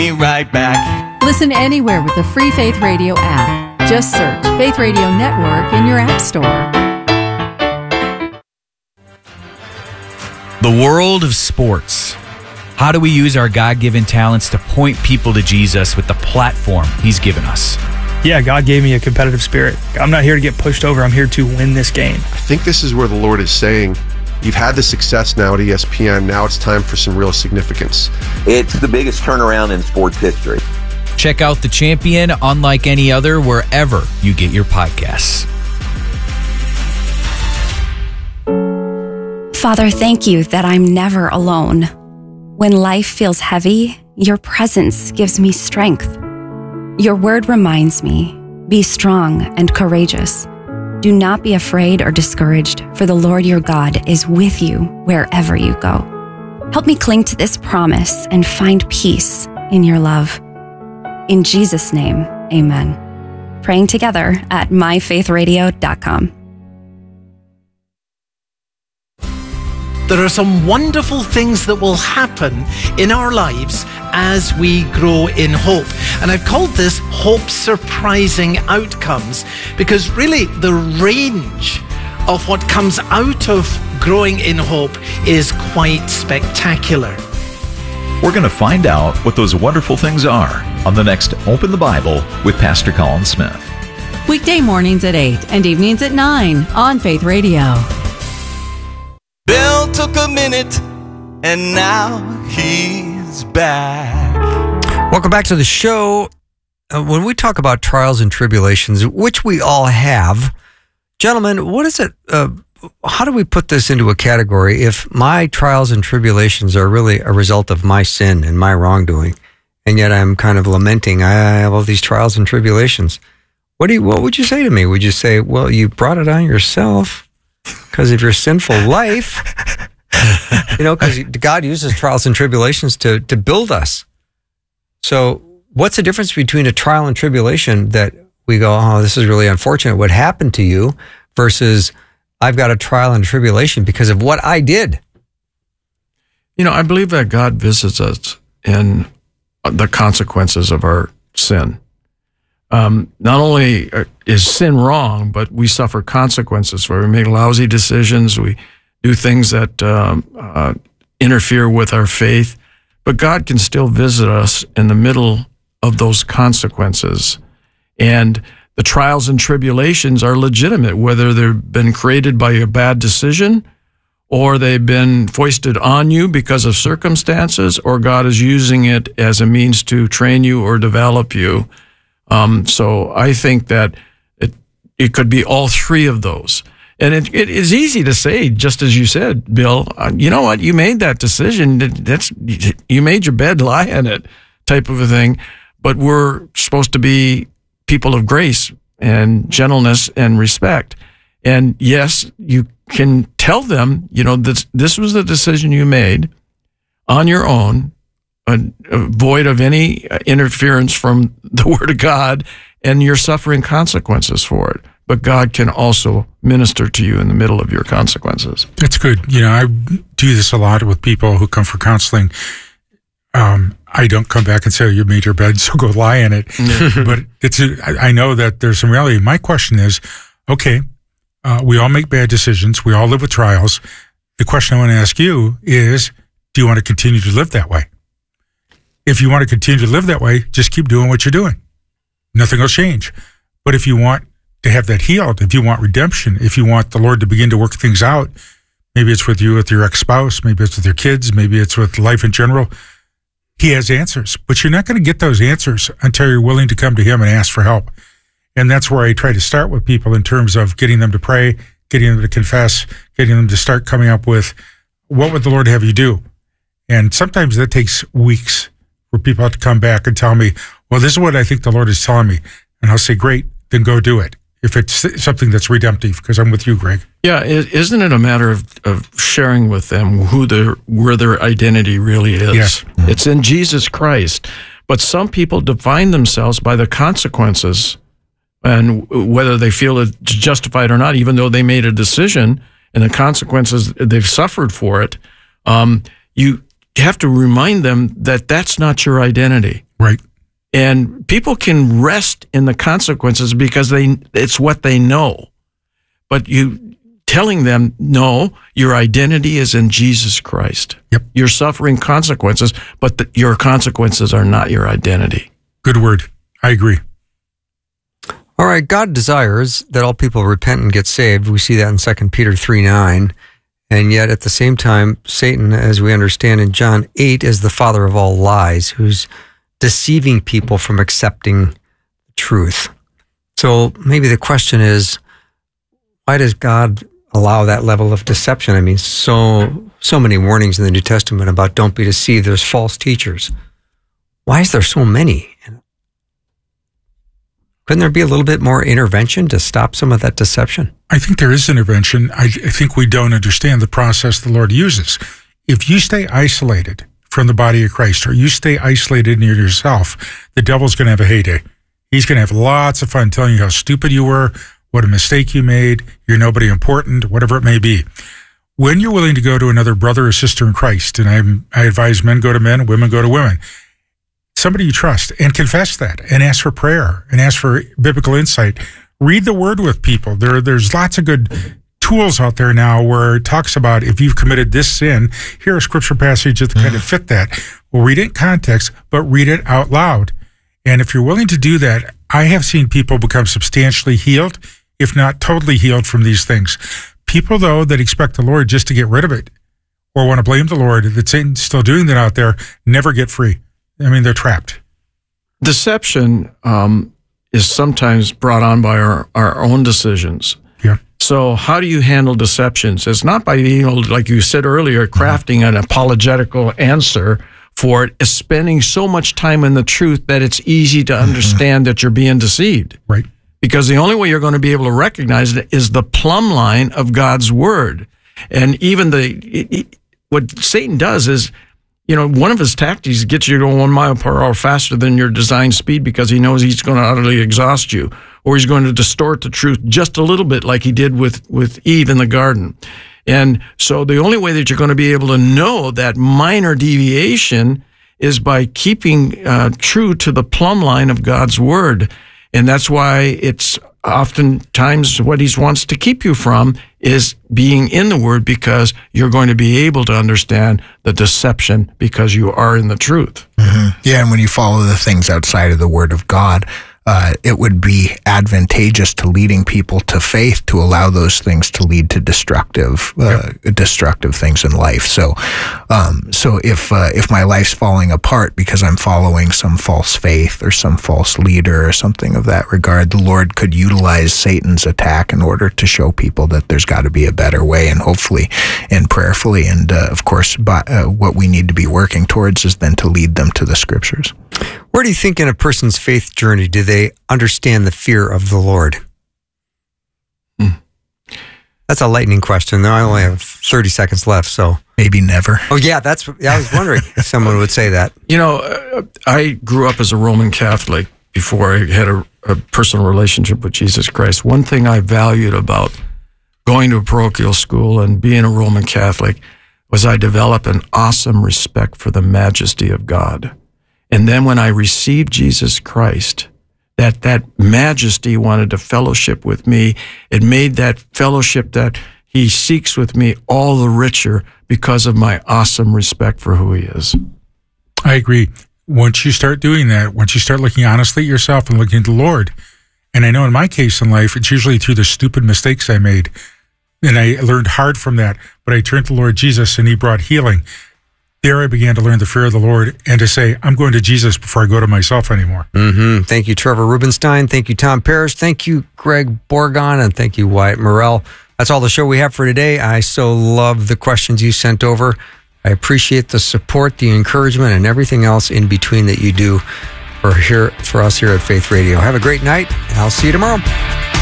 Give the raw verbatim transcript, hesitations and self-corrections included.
Be right back. Listen anywhere with the free Faith Radio app. Just search Faith Radio Network in your app store. The world of sports. How do we use our God-given talents to point people to Jesus with the platform He's given us? Yeah, God gave me a competitive spirit. I'm not here to get pushed over. I'm here to win this game. I think this is where the Lord is saying, you've had the success now at E S P N. Now it's time for some real significance. It's the biggest turnaround in sports history. Check out The Champion, unlike any other, wherever you get your podcasts. Father, thank you that I'm never alone. When life feels heavy, your presence gives me strength. Your word reminds me, be strong and courageous. Do not be afraid or discouraged, for the Lord your God is with you wherever you go. Help me cling to this promise and find peace in your love. In Jesus' name, amen. Praying together at my faith radio dot com. There are some wonderful things that will happen in our lives as we grow in hope. And I've called this Hope Surprising Outcomes, because really the range of what comes out of growing in hope is quite spectacular. We're going to find out what those wonderful things are on the next Open the Bible with Pastor Colin Smith. Weekday mornings at eight and evenings at nine on Faith Radio. Bill took a minute, and now he's back. Welcome back to the show. Uh, when we talk about trials and tribulations, which we all have, gentlemen, what is it? Uh, how do we put this into a category? If my trials and tribulations are really a result of my sin and my wrongdoing, and yet I'm kind of lamenting, I have all these trials and tribulations. What do you? What would you say to me? Would you say, well, you brought it on yourself because of your sinful life? You know, because God uses trials and tribulations to to build us. So what's the difference between a trial and tribulation that we go, oh, this is really unfortunate what happened to you, versus I've got a trial and tribulation because of what I did? You know, I believe that God visits us in the consequences of our sin. Um, not only is sin wrong, but we suffer consequences for it. We make lousy decisions. We do things that um, uh, interfere with our faith. But God can still visit us in the middle of those consequences. And the trials and tribulations are legitimate, whether they've been created by a bad decision, or they've been foisted on you because of circumstances, or God is using it as a means to train you or develop you. Um, so I think that it it could be all three of those. And it, it is easy to say, just as you said, Bill, uh, you know what, you made that decision, that's you made your bed, lie in it, type of a thing. But we're supposed to be people of grace and gentleness and respect. And yes, you can tell them, you know, this, this was the decision you made on your own, uh, void of any interference from the Word of God, and you're suffering consequences for it. But God can also minister to you in the middle of your consequences. That's good. You know, I do this a lot with people who come for counseling. Um, I don't come back and say, oh, you made your bed, so go lie in it. But it's a, I know that there's some reality. My question is, okay, uh, we all make bad decisions. We all live with trials. The question I want to ask you is, do you want to continue to live that way? If you want to continue to live that way, just keep doing what you're doing. Nothing will change. But if you want to have that healed, if you want redemption, if you want the Lord to begin to work things out, maybe it's with you, with your ex-spouse, maybe it's with your kids, maybe it's with life in general, He has answers. But you're not going to get those answers until you're willing to come to Him and ask for help. And that's where I try to start with people in terms of getting them to pray, getting them to confess, getting them to start coming up with, what would the Lord have you do? And sometimes that takes weeks for people have to come back and tell me, well, this is what I think the Lord is telling me. And I'll say, great, then go do it. If it's something that's redemptive, because I'm with you, Greg. Yeah, isn't it a matter of, of sharing with them who their where their identity really is? Yes. It's in Jesus Christ. But some people define themselves by the consequences, and whether they feel it's justified or not, even though they made a decision and the consequences they've suffered for it. Um, you have to remind them that that's not your identity. Right. And people can rest in the consequences because they it's what they know. But you telling them, no, your identity is in Jesus Christ. Yep. You're suffering consequences, but the, your consequences are not your identity. Good word. I agree. All right, God desires that all people repent and get saved. We see that in Second Peter three nine. And yet at the same time, Satan, as we understand in John eight, is the father of all lies, who's deceiving people from accepting truth. So maybe the question is, why does God allow that level of deception? I mean, so so many warnings in the New Testament about don't be deceived. There's false teachers. Why is there so many? Couldn't there be a little bit more intervention to stop some of that deception? I think there is intervention. I, I think we don't understand the process the Lord uses. If you stay isolated from the body of Christ, or you stay isolated near yourself, the devil's going to have a heyday. He's going to have lots of fun telling you how stupid you were, what a mistake you made, you're nobody important, whatever it may be. When you're willing to go to another brother or sister in Christ, and I'm, I advise men go to men, women go to women, somebody you trust, and confess that, and ask for prayer, and ask for biblical insight. Read the Word with people. There, there's lots of good tools out there now where it talks about if you've committed this sin, here are scripture passages that kind of fit that. Well, read it in context, but read it out loud. And if you're willing to do that, I have seen people become substantially healed, if not totally healed from these things. People, though, that expect the Lord just to get rid of it or want to blame the Lord that Satan's still doing that out there never get free. I mean, they're trapped. Deception um, is sometimes brought on by our, our own decisions. Yeah. So how do you handle deceptions? It's not by, you know, like you said earlier, crafting an apologetical answer for it. It's spending so much time in the truth that it's easy to understand that you're being deceived. Right. Because the only way you're going to be able to recognize it is the plumb line of God's word. And even the, it, it, what Satan does is, you know, one of his tactics is get you to one mile per hour faster than your design speed because he knows he's going to utterly exhaust you, or he's going to distort the truth just a little bit like he did with, with Eve in the garden. And so the only way that you're going to be able to know that minor deviation is by keeping uh, true to the plumb line of God's word. And that's why it's oftentimes what he wants to keep you from is being in the word, because you're going to be able to understand the deception because you are in the truth. Mm-hmm. Yeah, and when you follow the things outside of the word of God, uh, it would be advantageous to leading people to faith to allow those things to lead to destructive, uh, yep. destructive things in life. So, um, so if uh, if my life's falling apart because I'm following some false faith or some false leader or something of that regard, the Lord could utilize Satan's attack in order to show people that there's got to be a better way, and hopefully, and prayerfully, and uh, of course, by, uh, what we need to be working towards is then to lead them to the scriptures. Where do you think in a person's faith journey do they understand the fear of the Lord? Hmm. That's a lightning question, though. I only have thirty seconds left, so. Maybe never. Oh, yeah, that's. I was wondering if someone would say that. You know, uh, I grew up as a Roman Catholic before I had a, a personal relationship with Jesus Christ. One thing I valued about going to a parochial school and being a Roman Catholic was I developed an awesome respect for the majesty of God. And then when I received Jesus Christ, that that majesty wanted to fellowship with me. It made that fellowship that he seeks with me all the richer because of my awesome respect for who he is. I agree. Once you start doing that, once you start looking honestly at yourself and looking at the Lord, and I know in my case in life, it's usually through the stupid mistakes I made, and I learned hard from that, but I turned to the Lord Jesus and he brought healing. There I began to learn the fear of the Lord and to say, I'm going to Jesus before I go to myself anymore. Mm-hmm. Thank you, Trevor Rubenstein. Thank you, Tom Parrish. Thank you, Greg Borgon. And thank you, Wyatt Morrell. That's all the show we have for today. I so love the questions you sent over. I appreciate the support, the encouragement, and everything else in between that you do for here for us here at Faith Radio. Have a great night, and I'll see you tomorrow.